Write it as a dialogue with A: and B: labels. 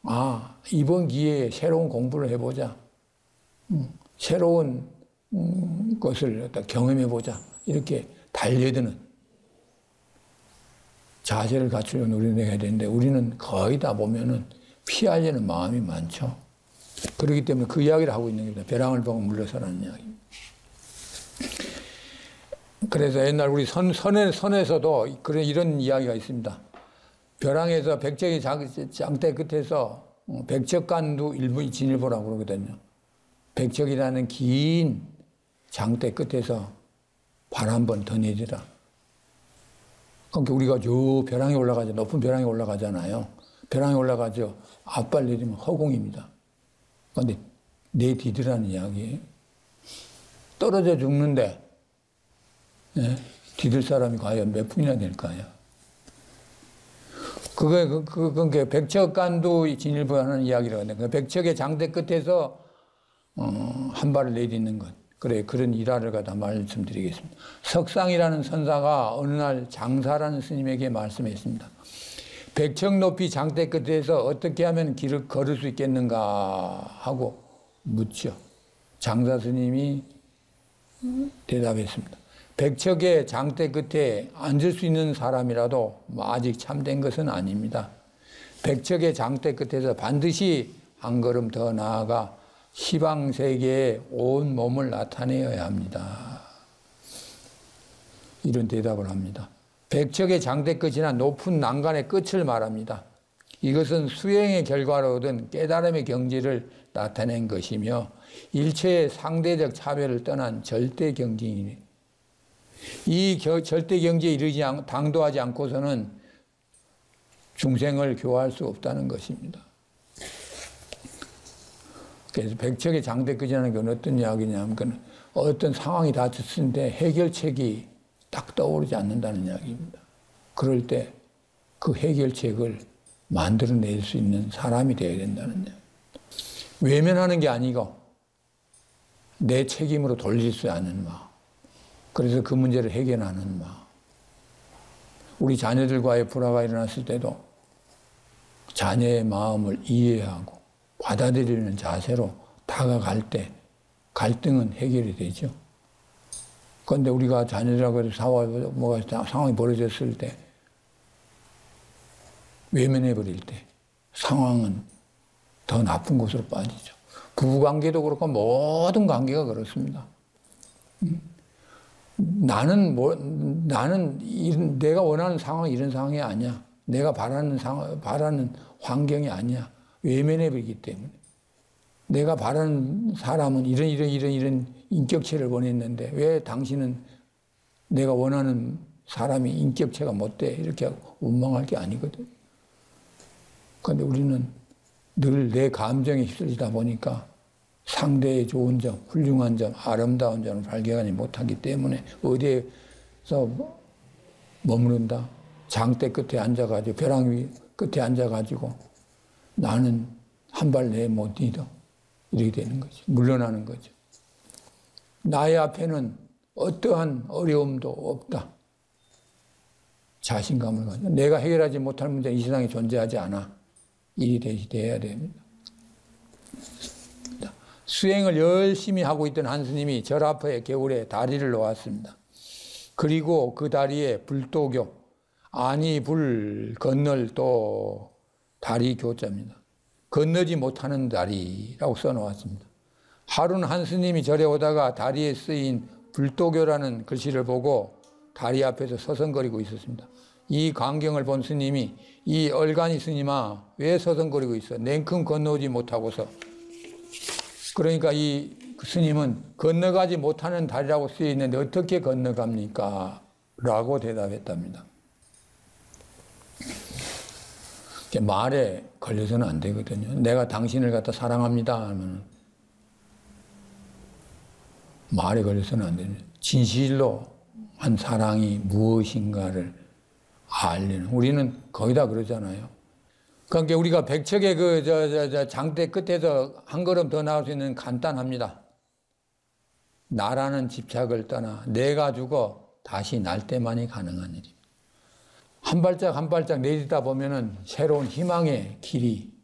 A: 이번 기회에 새로운 공부를 해보자. 새로운 것을 경험해보자. 이렇게 달려드는 자세를 갖추려면 우리는 해야 되는데, 우리는 거의 다 보면은 피하려는 마음이 많죠. 그렇기 때문에 그 이야기를 하고 있는 겁니다. 벼랑을 보고 물러서라는 이야기입니다. 그래서 옛날 우리 선에서도 이런 이야기가 있습니다. 벼랑에서 백척이 장대 끝에서 백척간두 일부 진일보라고 그러거든요. 백척이라는 긴 장대 끝에서 발 한 번 더 내리라. 그러니까 우리가 저 벼랑에 올라가죠. 높은 벼랑에 올라가잖아요. 벼랑에 올라가죠. 앞발 내리면 허공입니다. 그런데 내 뒤드라는 이야기예요. 떨어져 죽는데 뒤들 사람이 과연 몇 분이나 될까요? 그게 백척간두 진일보라는 이야기라고 하는데, 백척의 장대 끝에서 한 발을 내딛는 것. 그런 일화를 갖다 말씀드리겠습니다. 석상이라는 선사가 어느 날 장사라는 스님에게 말씀했습니다. 백척 높이 장대 끝에서 어떻게 하면 길을 걸을 수 있겠는가 하고 묻죠. 장사 스님이 대답했습니다. 백척의 장대 끝에 앉을 수 있는 사람이라도 아직 참된 것은 아닙니다. 백척의 장대 끝에서 반드시 한 걸음 더 나아가 시방세계에 온 몸을 나타내어야 합니다. 이런 대답을 합니다. 백척의 장대 끝이나 높은 난간의 끝을 말합니다. 이것은 수행의 결과로 얻은 깨달음의 경지를 나타낸 것이며 일체의 상대적 차별을 떠난 절대 경지이니, 이 절대 경지에 당도하지 않고서는 중생을 교화할 수 없다는 것입니다. 그래서 백척의 장대 끝이라는 건 어떤 이야기냐면, 어떤 상황이 닥쳤을 때 해결책이 딱 떠오르지 않는다는 이야기입니다. 그럴 때 그 해결책을 만들어낼 수 있는 사람이 되어야 된다는 이야기. 외면하는 게 아니고 내 책임으로 돌릴 수 있는 마음. 그래서 그 문제를 해결하는 마음. 우리 자녀들과의 불화가 일어났을 때도 자녀의 마음을 이해하고 받아들이는 자세로 다가갈 때 갈등은 해결이 되죠. 그런데 우리가 자녀들하고 상황이 벌어졌을 때 외면해버릴 때 상황은 더 나쁜 곳으로 빠지죠. 부부관계도 그렇고 모든 관계가 그렇습니다. 나는 내가 원하는 상황이 이런 상황이 아니야. 내가 바라는 환경이 아니야. 외면해버리기 때문에. 내가 바라는 사람은 이런 인격체를 원했는데 왜 당신은 내가 원하는 사람이 인격체가 못 돼? 이렇게 원망할 게 아니거든. 그런데 우리는 늘 내 감정에 휩쓸리다 보니까 상대의 좋은 점, 훌륭한 점, 아름다운 점을 발견하지 못하기 때문에 어디에서 머무른다? 장대 끝에 앉아가지고, 벼랑 위 끝에 앉아가지고 나는 한 발 내 못 뛰어. 이렇게 되는 거죠. 물러나는 거죠. 나의 앞에는 어떠한 어려움도 없다. 자신감을 가지고 내가 해결하지 못할 문제는 이 세상에 존재하지 않아. 일이 돼야 됩니다. 수행을 열심히 하고 있던 한 스님이 절 앞에 겨울에 다리를 놓았습니다. 그리고 그 다리에 불도교, 아니 불 건널 또 다리 교자입니다. 건너지 못하는 다리라고 써놓았습니다. 하루는 한 스님이 절에 오다가 다리에 쓰인 불도교라는 글씨를 보고 다리 앞에서 서성거리고 있었습니다. 이 광경을 본 스님이 이 얼간이 스님아 왜 서성거리고 있어? 냉큼 건너오지 못하고서. 그러니까 이 스님은 건너가지 못하는 다리라고 쓰여 있는데 어떻게 건너갑니까? 라고 대답했답니다. 말에 걸려서는 안 되거든요. 내가 당신을 갖다 사랑합니다 하면 말에 걸려서는 안 됩니다. 진실로 한 사랑이 무엇인가를 알리는, 우리는 거의 다 그러잖아요. 그러니까 우리가 백척의 장대 끝에서 한 걸음 더 나올 수 있는 간단합니다. 나라는 집착을 떠나 내가 죽어 다시 날 때만이 가능한 일입니다. 한 발짝 한 발짝 내딛다 보면은 새로운 희망의 길이